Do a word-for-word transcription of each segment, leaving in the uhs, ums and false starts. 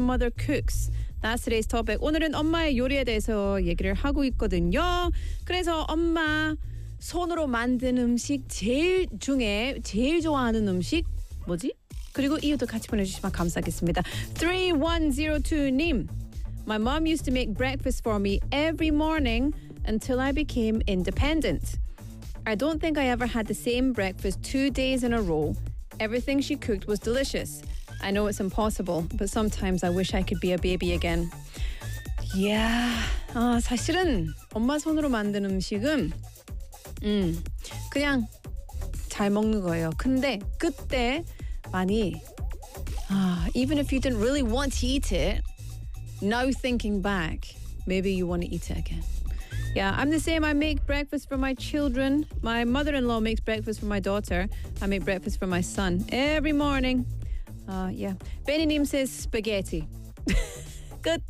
mother cooks? That's today's topic. 오늘은 엄마의 요리에 대해서 얘기를 하고 있거든요. 그래서 엄마 손으로 만든 음식 제일 중에 제일 좋아하는 음식 뭐지? 그리고 이유도 같이 보내주시면 감사하겠습니다. three one zero two 님, My mom used to make breakfast for me every morning until I became independent. I don't think I ever had the same breakfast two days in a row. Everything she cooked was delicious. I know it's impossible, but sometimes I wish I could be a baby again. Yeah, 아, 사실은 엄마 손으로 만든 음식은 음, 그냥 잘 먹는 거예요. 근데 그때 많이 아, even if you didn't really want to eat it, now thinking back, maybe you want to eat it again. Yeah, I'm the same. I make breakfast for my children. My mother-in-law makes breakfast for my daughter. I make breakfast for my son every morning. Uh, yeah. Benny says spaghetti. Good.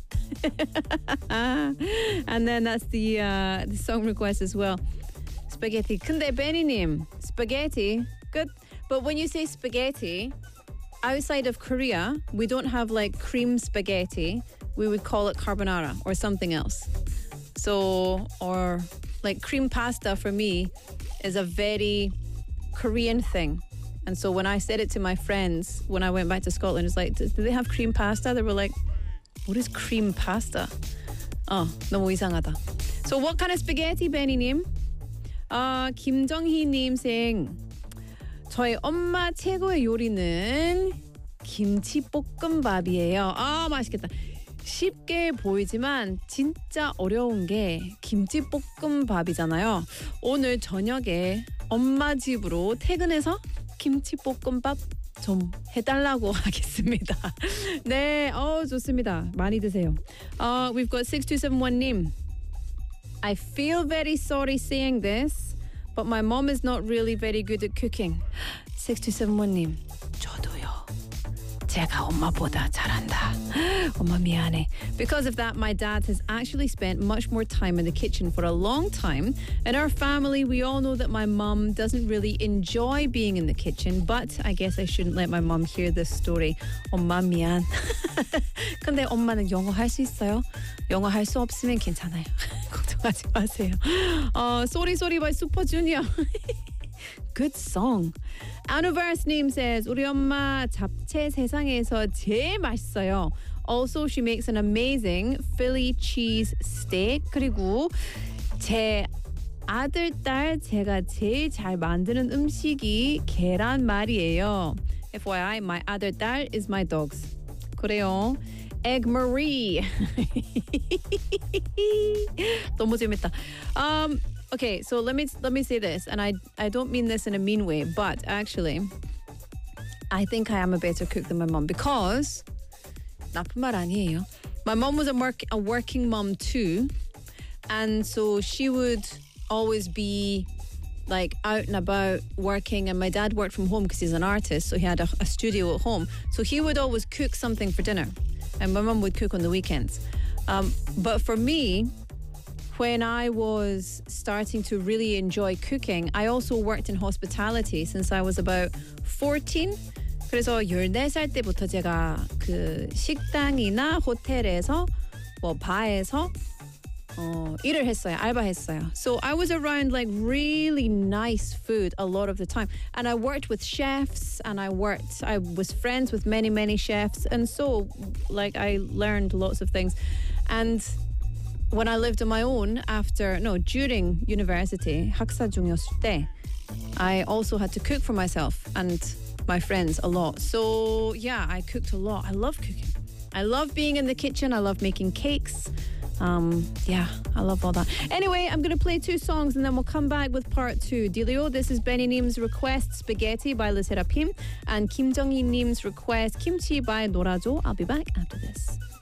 And then that's the uh, the song request as well. Spaghetti. 근데 Benny spaghetti. Good. But when you say spaghetti, outside of Korea, we don't have like cream spaghetti. We would call it carbonara or something else. So, or like cream pasta for me is a very Korean thing. And so when I said it to my friends when I went back to Scotland, it's like, do they have cream pasta? They were like, what is cream pasta? Oh, 너무 이상하다. So what kind of spaghetti, Benny님? Uh, 김정희님 saying, 저희 엄마 최고의 요리는 김치볶음밥이에요. 아, 맛있겠다. 쉽게 보이지만 진짜 어려운 게 김치볶음밥이잖아요. 오늘 저녁에 엄마 집으로 퇴근해서 김치볶음밥 좀 해달라고 하겠습니다. 네, 어 좋습니다. 많이 드세요. Uh, we've got six two seven one 님. I feel very sorry saying this, but my mom is not really very good at cooking. six two seven one 님. 저도요. 제가 엄마보다 잘한다. 엄마 미안해. Because of that, my dad has actually spent much more time in the kitchen for a long time. In our family, we all know that my mum doesn't really enjoy being in the kitchen, but I guess I shouldn't let my mum hear this story. 엄마 미안. 근데 엄마는 영어 할 수 있어요? 영어 할 수 없으면 괜찮아요. 걱정하지 마세요. Uh, sorry, sorry by Super Junior. Good song. Anniverse name says 우리 엄마 잡채 세상에서 제일 맛있어요. Also, she makes an amazing Philly cheese steak. 그리고 제 아들, 딸 제가 제일 잘 만드는 음식이 계란말이에요. F Y I, my 아들, 딸 is my dogs. 그래요. Egg Marie. 너무 재밌다. Um, Okay, so let me let me say this, and I I don't mean this in a mean way, but actually, I think I am a better cook than my mom because 나쁜 말 아니에요. My mom was a work a working mom too, and so she would always be like out and about working, and my dad worked from home because he's an artist, so he had a, a studio at home. So he would always cook something for dinner, and my mom would cook on the weekends. Um, but for me, when I was starting to really enjoy cooking, I also worked in hospitality since I was about fourteen. 그래서 열네 살 때부터 제가 그 식당이나 호텔에서 뭐 바에서 어, 일을 했어요. 알바했어요. So I was around like really nice food a lot of the time. And I worked with chefs and I worked, I was friends with many, many chefs. And so like I learned lots of things. And when I lived on my own after, no, during university, 학사 중이었을 때, I also had to cook for myself and my friends a lot. So yeah, I cooked a lot. I love cooking. I love being in the kitchen. I love making cakes. Um, yeah, I love all that. Anyway, I'm going to play two songs and then we'll come back with part two. Dilio, this is Benny Nim's request, Spaghetti by Le Serapim, and Kim Jong-un Nim's request, Kimchi by Norajo. I'll be back after this.